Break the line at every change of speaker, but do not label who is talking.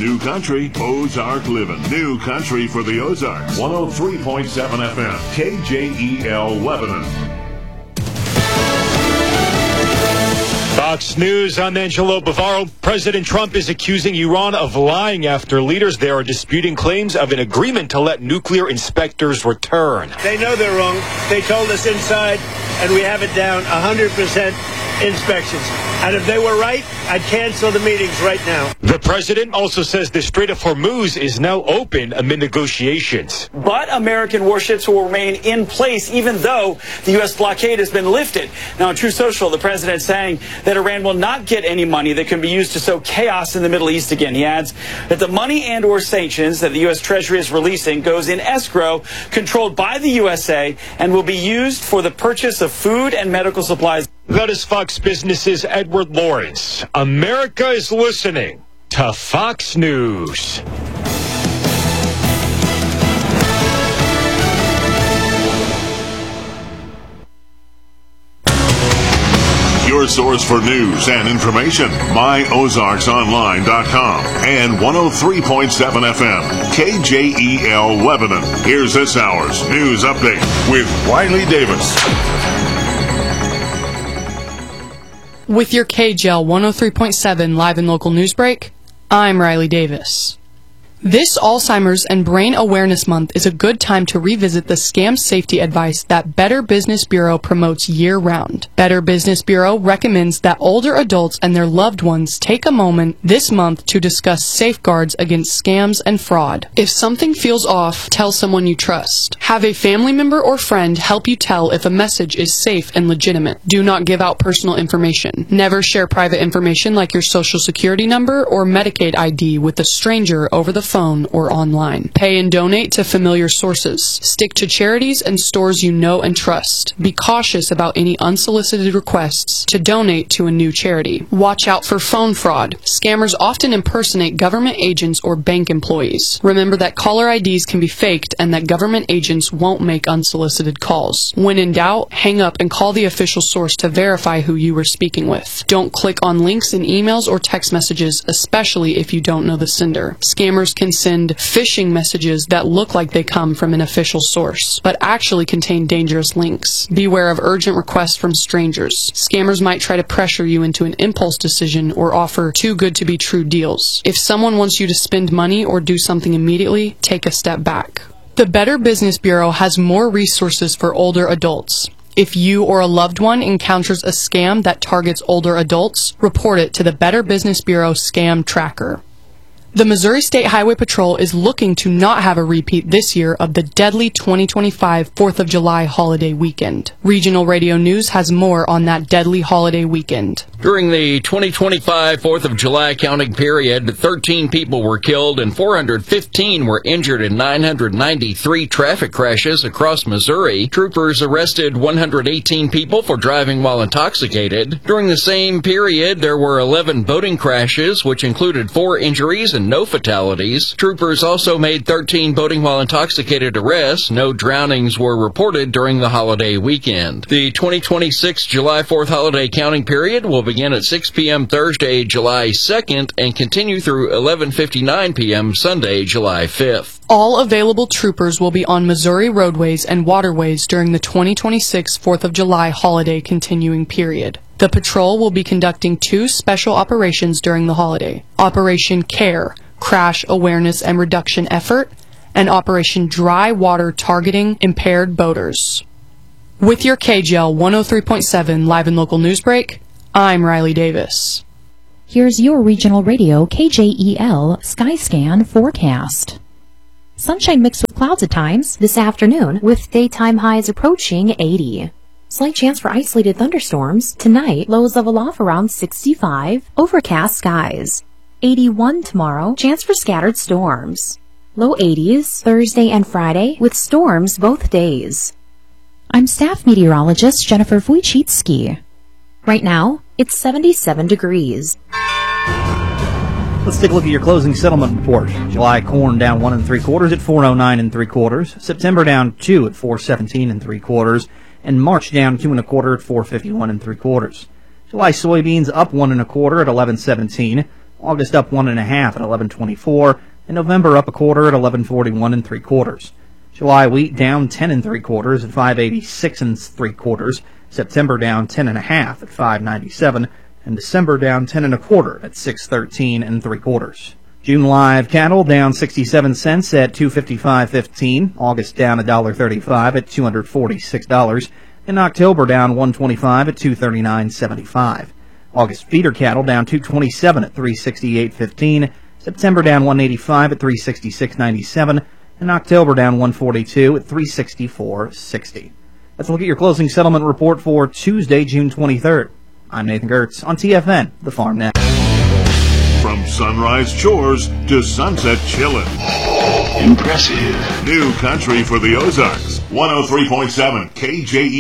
New Country, Ozark Living. New Country for the Ozarks. 103.7 FM, KJEL Lebanon.
Fox News, I'm Angelo Bavaro. President Trump is accusing Iran of lying after leaders there are disputing claims of an agreement to let nuclear inspectors return.
They know they're wrong. They told us inside, and we have it down 100% inspections. And if they were right, I'd cancel the meetings right now.
The president also says the Strait of Hormuz is now open amid negotiations.
But American warships will remain in place even though the U.S. blockade has been lifted. Now, on True Social, the president saying that Iran will not get any money that can be used to sow chaos in the Middle East again. He adds that the money and or sanctions that the U.S. Treasury is releasing goes in escrow controlled by the USA and will be used for the purchase of food and medical supplies.
That is Fox Business's Edward Lawrence. America is listening to Fox News.
Your source for news and information, myozarksonline.com and 103.7 FM, KJEL Lebanon. Here's this hour's news update with Riley Davis.
With your KJEL 103.7 live and local news break, I'm Riley Davis. This Alzheimer's and Brain Awareness Month is a good time to revisit the scam safety advice that Better Business Bureau promotes year-round. Better Business Bureau recommends that older adults and their loved ones take a moment this month to discuss safeguards against scams and fraud. If something feels off, tell someone you trust. Have a family member or friend help you tell if a message is safe and legitimate. Do not give out personal information. Never share private information like your social security number or Medicaid ID with a stranger over the phone or online. Pay and donate to familiar sources. Stick to charities and stores you know and trust. Be cautious about any unsolicited requests to donate to a new charity. Watch out for phone fraud. Scammers often impersonate government agents or bank employees. Remember that caller IDs can be faked and that government agents won't make unsolicited calls. When in doubt, hang up and call the official source to verify who you were speaking with. Don't click on links in emails or text messages, especially if you don't know the sender. Scammers can send phishing messages that look like they come from an official source, but actually contain dangerous links. Beware of urgent requests from strangers. Scammers might try to pressure you into an impulse decision or offer too good to be true deals. If someone wants you to spend money or do something immediately, take a step back. The Better Business Bureau has more resources for older adults. If you or a loved one encounters a scam that targets older adults, report it to the Better Business Bureau Scam Tracker. The Missouri State Highway Patrol is looking to not have a repeat this year of the deadly 2025 4th of July holiday weekend. Regional Radio News has more on that deadly holiday weekend.
During the 2025 4th of July counting period, 13 people were killed and 415 were injured in 993 traffic crashes across Missouri. Troopers arrested 118 people for driving while intoxicated. During the same period, there were 11 boating crashes, which included 4 injuries and no fatalities. Troopers also made 13 boating while intoxicated arrests. No drownings were reported during the holiday weekend. The 2026 July 4th holiday counting period will begin at 6 p.m. Thursday, July 2nd, and continue through 11:59 p.m. Sunday, July 5th.
All available troopers will be on Missouri roadways and waterways during the 2026 4th of July holiday continuing period. The patrol will be conducting 2 special operations during the holiday: Operation CARE, Crash Awareness and Reduction Effort, and Operation Dry Water Targeting Impaired Boaters. With your KJEL 103.7 live and local news break, I'm Riley Davis.
Here's your regional radio KJEL Skyscan forecast. Sunshine mixed with clouds at times this afternoon, with daytime highs approaching 80. Slight chance for isolated thunderstorms. Tonight, lows level off around 65. Overcast skies. 81 tomorrow. Chance for scattered storms. Low 80s Thursday and Friday, with storms both days. I'm staff meteorologist Jennifer Wojcicki. Right now, it's 77 degrees.
Let's take a look at your closing settlement report. July corn down 1 3/4 at 409 3/4. September down 2 at 417 3/4. And March down 2 1/4 at 451 3/4. July soybeans up 1 1/4 at 1117. August up 1.5 at 11.24, and November up a quarter at 11.41 3/4. July wheat down 10 3/4 at 5.86 3/4. September down 10.5 at 5.97, and December down 10 1/4 at 6.13 3/4. June live cattle down 67 cents at $255.15. August down $1.35 at $246. And October down $1.25 at $239.75. August feeder cattle down $2.27 at $368.15. September down $1.85 at $366.97. And October down $1.42 at $364.60. Let's look at your closing settlement report for Tuesday, June 23rd. I'm Nathan Gertz on TFN, the Farm Net.
From sunrise chores to sunset chillin'. Impressive. New country for the Ozarks. 103.7 KJE.